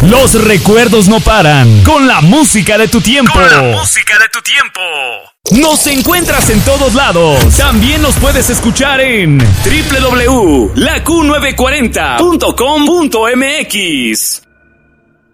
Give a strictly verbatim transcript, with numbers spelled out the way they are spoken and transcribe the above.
Los recuerdos no paran. Con la música de tu tiempo. Con la música de tu tiempo. Nos encuentras en todos lados. También nos puedes escuchar en doble u doble u doble u punto la q novecientos cuarenta punto com punto m x.